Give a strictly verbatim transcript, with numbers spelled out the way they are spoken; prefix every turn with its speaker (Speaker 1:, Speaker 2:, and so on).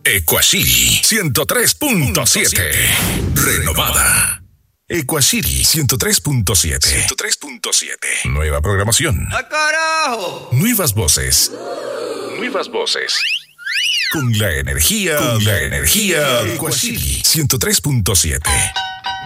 Speaker 1: Equacity ciento tres punto siete. Renovada. Equacity ciento tres punto siete. ciento tres punto siete. Nueva programación.
Speaker 2: ¡Ah, carajo!
Speaker 1: Nuevas voces. Nuevas voces. Con la energía, con la energía de Equacity ciento tres punto siete.